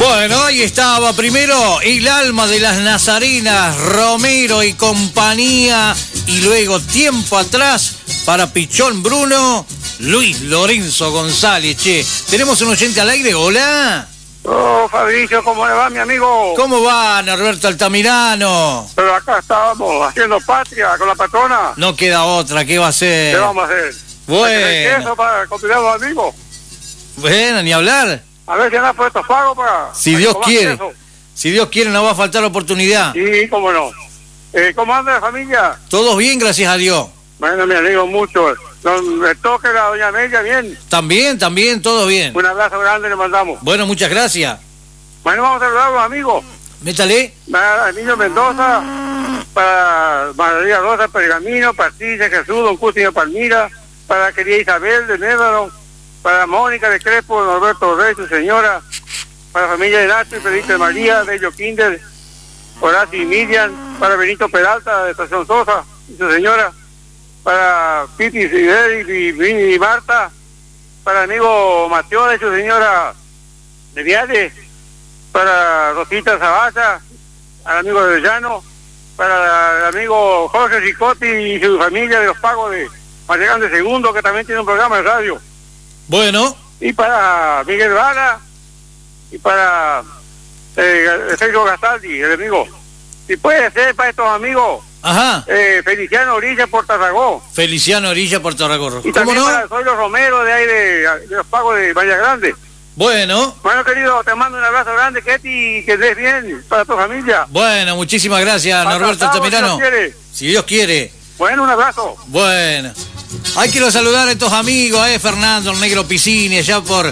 Bueno, ahí estaba primero el alma de las Nazarenas, Romero y compañía, y luego tiempo atrás para Pichón Bruno, Luis Lorenzo González. Che, tenemos un oyente al aire, hola. Oh, Fabricio, ¿cómo le va, mi amigo? ¿Cómo va, Norberto Altamirano? Pero acá estábamos haciendo patria con la patrona. No queda otra, ¿qué va a hacer? ¿Qué vamos a hacer? Bueno. ¿Queso para convidar a los amigos? Bueno, ni hablar. A ver si anda por estos pagos para... Si para Dios comer quiere. queso. Si Dios quiere, no va a faltar la oportunidad. Sí, cómo no. ¿Cómo anda la familia? Todos bien, gracias a Dios. Bueno, me alegro mucho. El toque de la doña Amelia, bien. También, todo bien. Un abrazo grande le mandamos. Bueno, muchas gracias. Bueno, vamos a saludar a los amigos. Métale. Para Emilio Mendoza, para María Rosa Pergamino, Patricia Jesús, Don Cusino Palmira, para la querida Isabel de Médano, para Mónica de Crespo, Norberto Rey, su señora, para la familia de Nacho y Felipe de María, Bello Kinder, Horacio y Miriam, para Benito Peralta de Estación Sosa y su señora, para Piti Fidel y Marta, para el amigo Mateo y su señora de Viales, para Rosita Zabaza, al amigo de Llano, para el amigo Jorge Ricotti y su familia de los pagos de Marlegán de Segundo, que también tiene un programa de radio. Bueno. Y para Miguel Vara, y para Sergio Gastaldi, el amigo. Si puede ser para estos amigos, ajá. Feliciano Orilla por Tarragó. Feliciano Orilla por Tarragó. Y ¿Cómo también no? para Soy los Romero de ahí de los pagos de Valle Grande. Bueno. Bueno, querido, te mando un abrazo grande, Ketty, y que estés bien para tu familia. Bueno, muchísimas gracias, Norberto Altamirano. Si Dios quiere. Bueno, un abrazo. Bueno. Hay que saludar a estos amigos, Fernando, el Negro Piscini, allá por...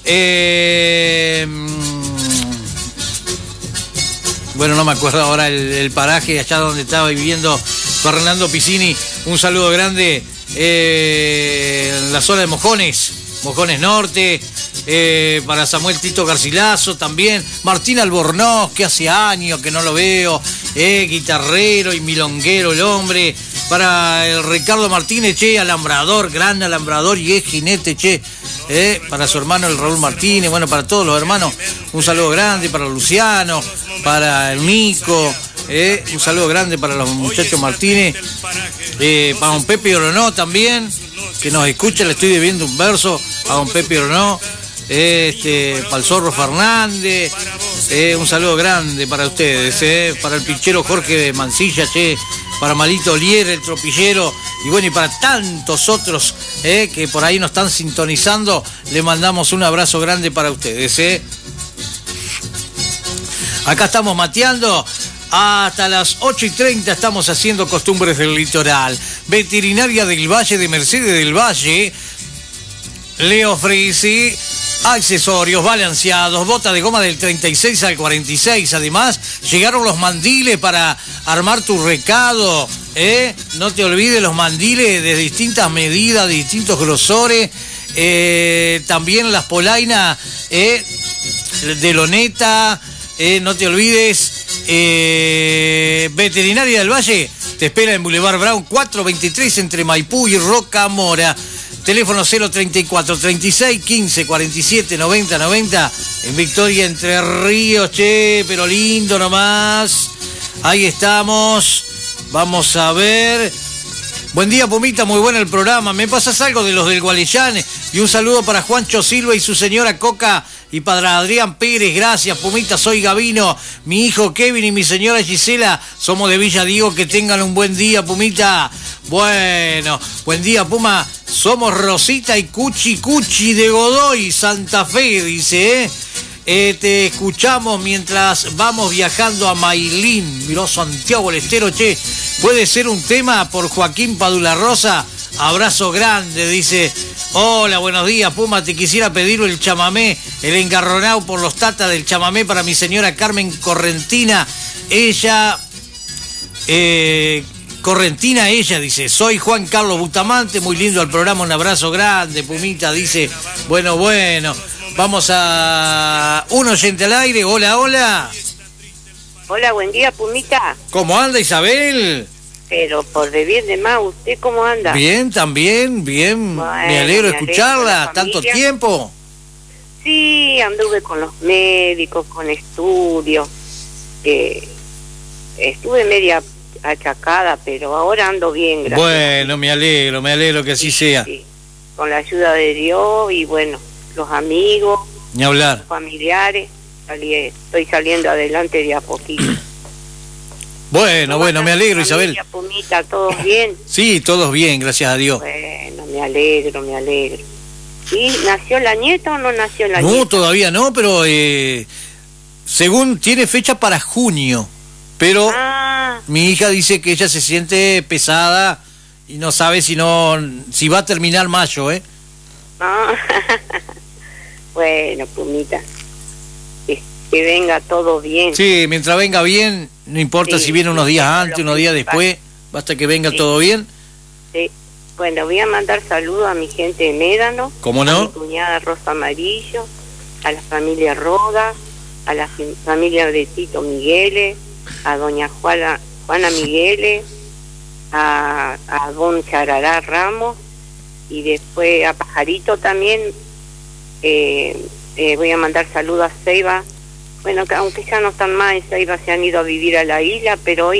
bueno, no me acuerdo ahora el paraje, allá donde estaba viviendo Fernando Piscini. Un saludo grande en la zona de Mojones Norte, para Samuel Tito Garcilaso también, Martín Albornoz, que hace años que no lo veo, guitarrero y milonguero el hombre, para el Ricardo Martínez, alambrador, gran alambrador y es jinete, para su hermano el Raúl Martínez, bueno, para todos los hermanos, un saludo grande, para Luciano, para el Nico, un saludo grande para los muchachos Martínez, para don Pepe Oronó también, que nos escucha, le estoy debiendo un verso a don Pepe Oronó, para el Zorro Fernández, un saludo grande para ustedes, para el pinchero Jorge Mancilla, para Malito Olier, el tropillero, y bueno, y para tantos otros que por ahí nos están sintonizando, le mandamos un abrazo grande para ustedes. Acá estamos mateando. Hasta las 8:30 estamos haciendo Costumbres del Litoral. Veterinaria del Valle de Mercedes del Valle le ofrece accesorios balanceados, bota de goma del 36 al 46. Además, llegaron los mandiles para armar tu recado. No te olvides los mandiles de distintas medidas, de distintos grosores. También las polainas de loneta. No te olvides. Veterinaria del Valle te espera en Boulevard Brown 423 entre Maipú y Rocamora. Teléfono 034 36 15 47 90 90 en Victoria, Entre Ríos, pero lindo nomás. Ahí estamos. Vamos a ver. Buen día, Pumita, muy bueno el programa. ¿Me pasas algo de los del Gualeyán? Y un saludo para Juancho Silva y su señora Coca y para Adrián Pérez. Gracias, Pumita, soy Gavino. Mi hijo Kevin y mi señora Gisela somos de Villa Diego. Que tengan un buen día, Pumita. Bueno, buen día, Puma. Somos Rosita y Cuchi de Godoy, Santa Fe, dice, te escuchamos mientras vamos viajando a Mailín. Miró Santiago del Estero, puede ser un tema por Joaquín Padula Rosa. Abrazo grande, dice. Hola, buenos días, Puma, te quisiera pedir el chamamé, el engarronado por los tatas del chamamé para mi señora Carmen Correntina. Ella, dice, soy Juan Carlos Bustamante, muy lindo el programa, un abrazo grande, Pumita, dice. Bueno, vamos a un oyente al aire. Hola. Hola, buen día, Pumita. ¿Cómo anda, Isabel? Pero por de bien de más, ¿usted cómo anda? Bien, también, bien. Bueno, me alegro de escucharla, tanto tiempo. Sí, anduve con los médicos, con estudios. Estuve media achacada, pero ahora ando bien, gracias. Bueno, me alegro que así sea. Sí, con la ayuda de Dios y bueno, los amigos, Ni hablar. los familiares, estoy saliendo adelante de a poquito. Bueno, me alegro, Isabel. Familia, Pumita, ¿todos bien? Sí, todos bien, gracias a Dios. Bueno, me alegro. ¿Y nació la nieta o no nació la nieta? No, todavía no, pero según tiene fecha para junio. Pero mi hija dice que ella se siente pesada y no sabe si va a terminar mayo, ¿eh? Ah, bueno, Pumita, que venga todo bien. Sí, mientras venga bien, no importa Sí, si viene unos sí, días eso es antes, lo unos días principal. después, basta que venga Sí. todo bien. Sí. Bueno, voy a mandar saludos a mi gente de Médano, ¿Cómo a no? mi cuñada Rosa Amarillo, a la familia Roda, a la familia de Tito Migueles, a doña Juana Migueles, a don Charará Ramos, y después a Pajarito también. Voy a mandar saludos a Ceiba. Bueno, que aunque ya no están más en Ceiba, se han ido a vivir a la isla, pero hoy